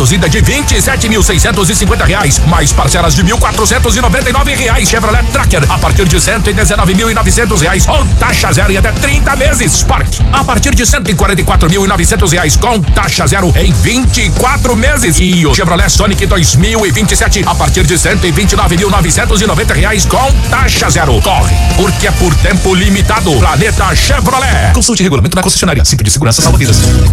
reduzida de R$ 27.650, mais parcelas de R$ 1.499. Chevrolet Tracker a partir de R$ 119.900 com taxa zero e até 30 meses. Spark a partir de R$ 144.900 com taxa zero em 24 meses. E o Chevrolet Sonic 2027 a partir de R$ 129.990 com taxa zero. Corre, porque é por tempo limitado. Planeta Chevrolet. Consulte regulamento na concessionária. Cinto de segurança salva vidas.